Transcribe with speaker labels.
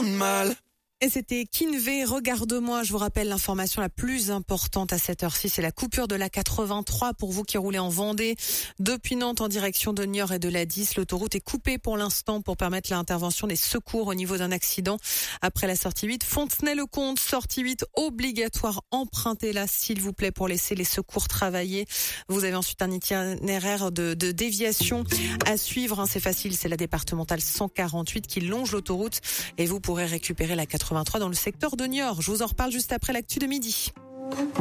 Speaker 1: tant de mal.
Speaker 2: Et c'était Kinvé, regarde-moi. Je vous rappelle l'information la plus importante à cette heure-ci, c'est la coupure de la 83 pour vous qui roulez en Vendée. Depuis Nantes en direction de Niort et de la 10, l'autoroute est coupée pour l'instant pour permettre l'intervention des secours au niveau d'un accident. Après la sortie 8, Fontenay-le-Comte, sortie 8 obligatoire, empruntez-la s'il vous plaît pour laisser les secours travailler. Vous avez ensuite un itinéraire de déviation à suivre, c'est facile, c'est la départementale 148 qui longe l'autoroute et vous pourrez récupérer la 83 dans le secteur de Niort. Je vous en reparle juste après l'actu de midi.